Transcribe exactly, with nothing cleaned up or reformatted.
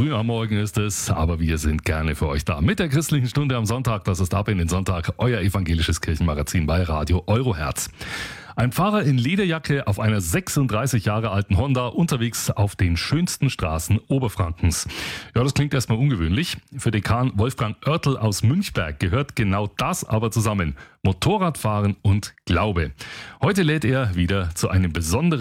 Früh am Morgen ist es, aber wir sind gerne für euch da. Mit der christlichen Stunde am Sonntag, das ist Ab in den Sonntag, euer evangelisches Kirchenmagazin bei Radio Euroherz. Ein Fahrer in Lederjacke auf einer sechsunddreißig Jahre alten Honda unterwegs auf den schönsten Straßen Oberfrankens. Ja, das klingt erstmal ungewöhnlich. Für Dekan Wolfgang Oertel aus Münchberg gehört genau das aber zusammen. Motorradfahren und Glaube. Heute lädt er wieder zu einem besonderen